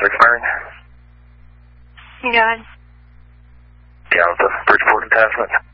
expiring? Go ahead. Yeah, with the Bridgeport attachment.